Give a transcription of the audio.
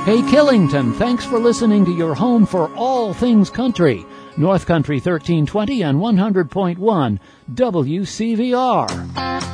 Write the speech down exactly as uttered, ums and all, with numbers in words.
Hey Killington, thanks for listening to your home for all things country. North Country thirteen twenty and one hundred point one W C V R.